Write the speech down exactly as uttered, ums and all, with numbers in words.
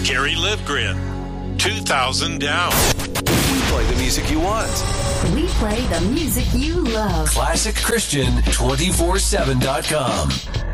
Gary Livgren, two thousand Down. We play the music you want. We play the music you love. Classic Christian two four seven dot com.